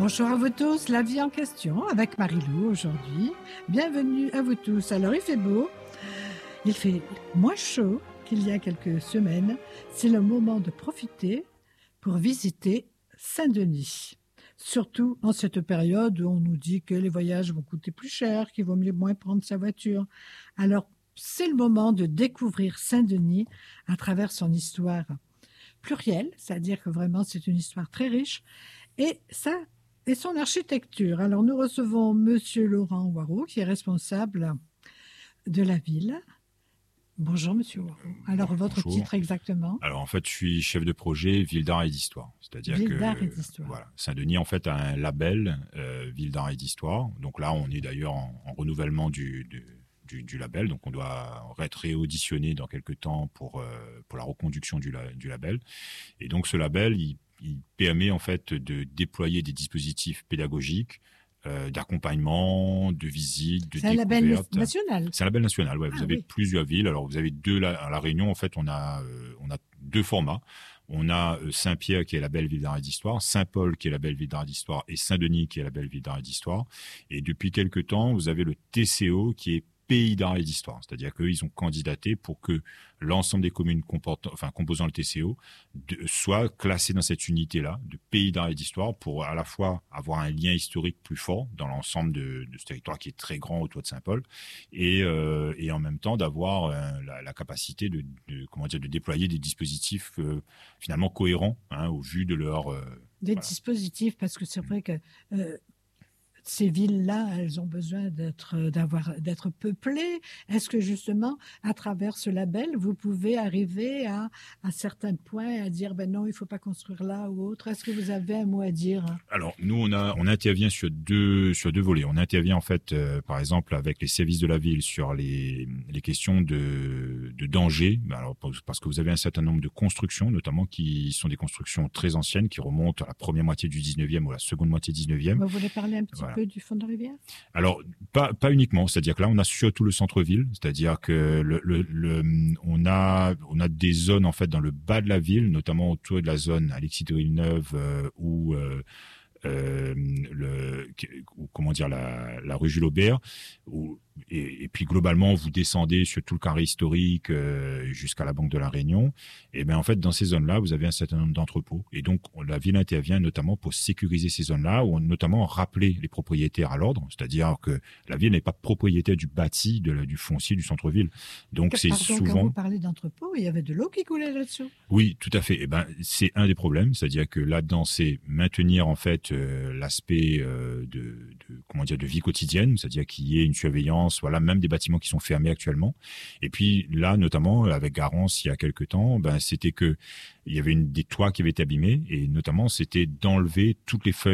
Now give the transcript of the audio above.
Bonjour à vous tous, la vie en question avec Marie-Lou aujourd'hui. Bienvenue à vous tous. Alors il fait beau, il fait moins chaud qu'il y a quelques semaines. C'est le moment de profiter pour visiter Saint-Denis. Surtout en cette période où on nous dit que les voyages vont coûter plus cher, qu'il vaut mieux moins prendre sa voiture. Alors c'est le moment de découvrir Saint-Denis à travers son histoire plurielle, c'est-à-dire que vraiment c'est une histoire très riche. Et son architecture. Alors, nous recevons Monsieur Laurent Warraud, qui est responsable de la ville. Bonjour, Monsieur Warraud. Alors, votre titre exactement? Alors, en fait, je suis chef de projet Ville d'art et d'histoire. C'est-à-dire Ville d'art et d'histoire. Voilà, Saint-Denis, en fait, a un label Ville d'art et d'histoire. Donc là, on est d'ailleurs en renouvellement du label. Donc, on doit être réauditionné dans quelques temps pour la reconduction du label. Et donc, ce label, il permet en fait de déployer des dispositifs pédagogiques, d'accompagnement, de visite, de découverte. C'est un label national. C'est un label national, ouais. Vous avez plusieurs villes. Alors vous avez à La Réunion, en fait, on a deux formats. On a Saint-Pierre qui est la belle ville d'art et d'histoire, Saint-Paul qui est la belle ville d'art et d'histoire et Saint-Denis qui est la belle ville d'art et d'histoire. Et depuis quelques temps, vous avez le TCO qui est Pays d'art et d'histoire, c'est-à-dire qu'ils ont candidaté pour que l'ensemble des communes composant le TCO soient classées dans cette unité-là de pays d'art et d'histoire pour à la fois avoir un lien historique plus fort dans l'ensemble de ce territoire qui est très grand autour de Saint-Paul et en même temps d'avoir la capacité de déployer des dispositifs finalement cohérents au vu de leur dispositifs, parce que c'est vrai que ces villes-là, elles ont besoin d'être peuplées. Est-ce que justement, à travers ce label, vous pouvez arriver à certains points à dire non, il ne faut pas construire là ou autre? Est-ce que vous avez un mot à dire? Alors nous, on intervient sur deux volets. On intervient en fait, par exemple, avec les services de la ville sur les questions de danger. Alors parce que vous avez un certain nombre de constructions, notamment qui sont des constructions très anciennes, qui remontent à la première moitié du 19e ou à la seconde moitié du 19e. Vous voulez parler un petit peu du fond de rivière? Alors pas uniquement, c'est-à-dire que là on a surtout le centre-ville, c'est-à-dire que on a des zones en fait dans le bas de la ville, notamment autour de la zone Alexis de Villeneuve ou la rue Jules Aubert, et puis globalement vous descendez sur tout le carré historique jusqu'à la Banque de la Réunion. Et bien en fait dans ces zones-là vous avez un certain nombre d'entrepôts et donc la ville intervient notamment pour sécuriser ces zones-là, ou notamment rappeler les propriétaires à l'ordre, c'est-à-dire que la ville n'est pas propriétaire du bâti, du foncier du centre-ville. Donc Quand vous parlez d'entrepôts, il y avait de l'eau qui coulait là-dessus? Oui, tout à fait. Et ben c'est un des problèmes, c'est-à-dire que là-dedans c'est maintenir en fait l'aspect de vie quotidienne, c'est-à-dire qu'il y ait une surveillance, voilà, même des bâtiments qui sont fermés actuellement. Et puis là, notamment avec Garance, il y a quelques temps, c'était que il y avait des toits qui avaient été abîmés, et notamment c'était d'enlever toutes les feuilles